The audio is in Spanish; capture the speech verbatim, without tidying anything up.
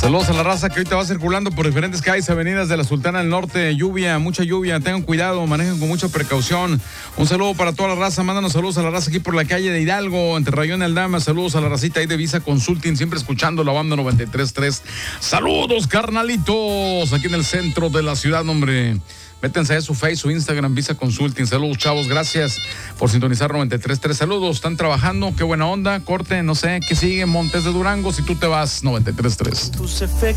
Saludos a la raza que ahorita va circulando por diferentes calles, avenidas de la Sultana del Norte. Lluvia, mucha lluvia, tengan cuidado, manejen con mucha precaución. Un saludo para toda la raza, mándanos saludos a la raza aquí por la calle de Hidalgo, entre Rayón y Aldama. Saludos a la racita ahí de Visa Consulting, siempre escuchando la banda noventa y tres punto tres. Saludos, carnalitos, aquí en el centro de la ciudad, hombre. Métanse a su Face, su Instagram, Visa Consulting. Saludos, chavos, gracias por sintonizar noventa y tres punto tres. Saludos, están trabajando, qué buena onda. Corte, no sé, ¿qué sigue? Montes de Durango, si tú te vas, noventa y tres punto tres.